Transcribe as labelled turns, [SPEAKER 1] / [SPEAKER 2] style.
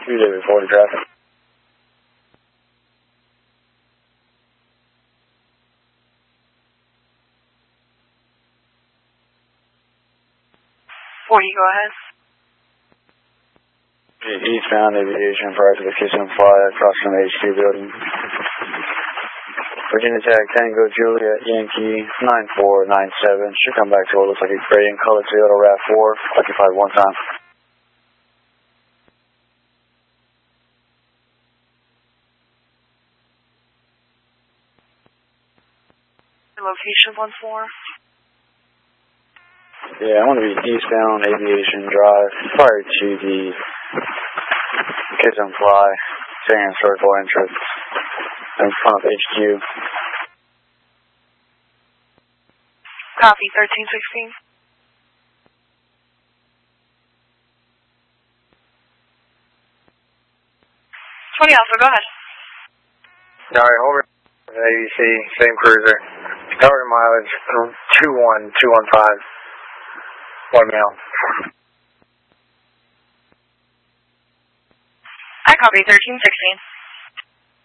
[SPEAKER 1] 2-day reporting traffic.
[SPEAKER 2] Go ahead.
[SPEAKER 1] Eastbound aviation prior to the Kiss and Fly across from the HQ building. Virginia Tech Tango Juliet Yankee 9497. Should come back to what looks like a gray and colored Toyota RAV4. Occupied one time.
[SPEAKER 2] Location once more.
[SPEAKER 1] Yeah, I want to be eastbound Aviation Drive prior to the Kiss and Fly Sand Circle entrance in front of HQ.
[SPEAKER 2] Copy, 1316. 20 Alpha, go ahead.
[SPEAKER 3] Alright, over ABC, same cruiser. Covered mileage 21215. 1 mile.
[SPEAKER 2] I copy, 1316.